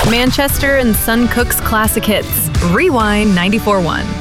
Manchester and Sun Cooks Classic Hits. Rewind 94.1.